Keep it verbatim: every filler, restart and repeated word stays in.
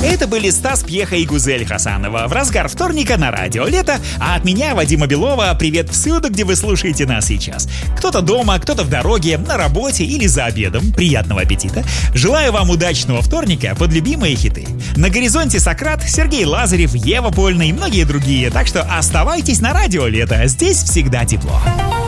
Это были Стас Пьеха и Гузель Хасанова в разгар вторника на радио Лето, а от меня, Вадима Белова, привет всюду, где вы слушаете нас сейчас. Кто-то дома, кто-то в дороге, на работе или за обедом. Приятного аппетита. Желаю вам удачного вторника под любимые хиты. На горизонте Сократ, Сергей Лазарев, Ева Польна и многие другие, так что оставайтесь на радио Лето, здесь всегда тепло.